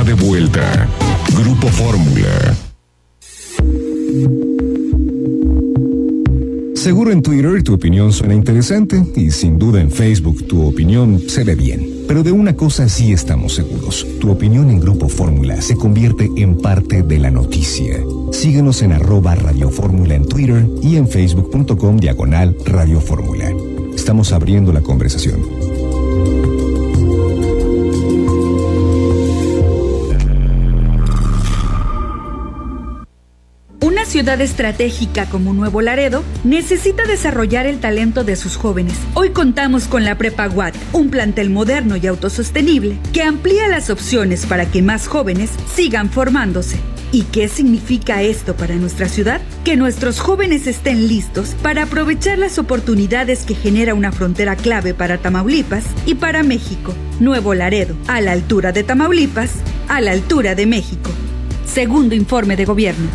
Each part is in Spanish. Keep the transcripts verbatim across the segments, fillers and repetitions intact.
de vuelta. Grupo Fórmula. Seguro en Twitter tu opinión suena interesante y sin duda en Facebook tu opinión se ve bien. Pero de una cosa sí estamos seguros. Tu opinión en Grupo Fórmula se convierte en parte de la noticia. Síguenos en arroba Radio Fórmula en Twitter y en facebook.com diagonal Radio Fórmula. Estamos abriendo la conversación. Una ciudad estratégica como Nuevo Laredo necesita desarrollar el talento de sus jóvenes. Hoy contamos con la Prepa U A T, un plantel moderno y autosostenible que amplía las opciones para que más jóvenes sigan formándose. ¿Y qué significa esto para nuestra ciudad? Que nuestros jóvenes estén listos para aprovechar las oportunidades que genera una frontera clave para Tamaulipas y para México. Nuevo Laredo, a la altura de Tamaulipas, a la altura de México. Segundo informe de gobierno.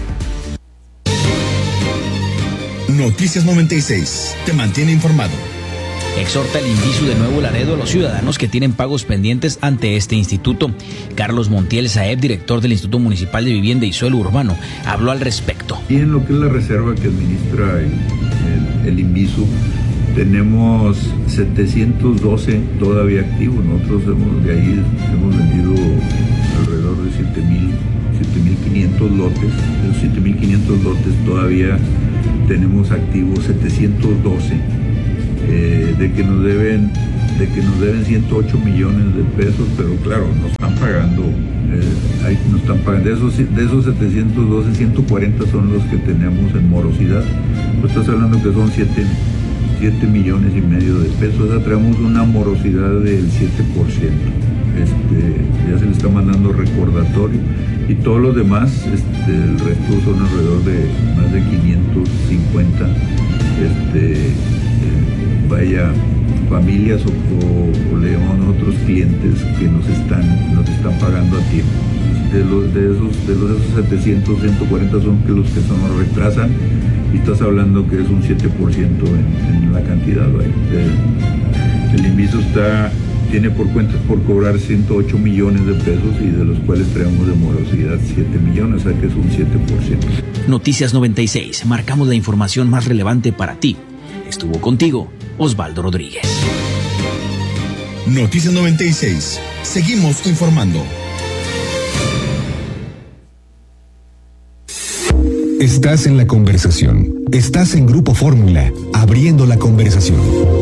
Noticias noventa y seis, te mantiene informado. Exhorta el INVISU de Nuevo Laredo a los ciudadanos que tienen pagos pendientes ante este instituto. Carlos Montiel Saeb, director del Instituto Municipal de Vivienda y Suelo Urbano, habló al respecto. Y en lo que es la reserva que administra el, el, el INVISU, tenemos setecientos doce todavía activos. Nosotros hemos, de ahí hemos vendido alrededor de siete mil quinientos lotes. De los siete mil quinientos lotes todavía tenemos activos setecientos doce. Eh, de que nos deben de que nos deben ciento ocho millones de pesos, pero claro, nos están pagando eh, ahí nos están pagando de esos, de esos setecientos doce, ciento cuarenta son los que tenemos en morosidad. Pues estás hablando que son siete millones y medio de pesos. O sea, traemos una morosidad del siete por ciento. Este, ya se le está mandando recordatorio y todos los demás, este, el resto son alrededor de más de quinientos cincuenta este vaya familias o, o, o le llamamos nosotros clientes que nos están nos están pagando a tiempo. De los de esos de los esos setecientos, ciento cuarenta son que los que se nos retrasan y estás hablando que es un siete por ciento en, en la cantidad. El, el INVISU está tiene por cuentas por cobrar ciento ocho millones de pesos y de los cuales traemos de morosidad siete millones, o sea que es un siete por ciento. Noticias noventa y seis, marcamos la información más relevante para ti. Estuvo contigo Osvaldo Rodríguez. Noticias noventa y seis. Seguimos informando. Estás en la conversación. Estás en Grupo Fórmula, abriendo la conversación.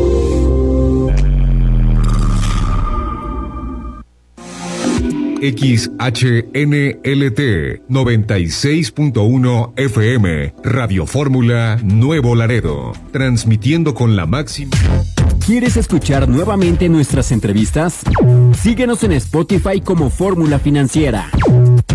X H N L T noventa y seis punto uno F M, Radio Fórmula Nuevo Laredo, transmitiendo con la máxima. ¿Quieres escuchar nuevamente nuestras entrevistas? Síguenos en Spotify como Fórmula Financiera.